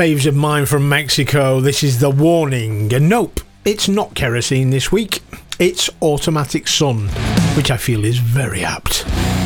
faves of mine from Mexico. This is The Warning. And nope, it's not Kerosene this week. It's Automatic Sun, which I feel is very apt.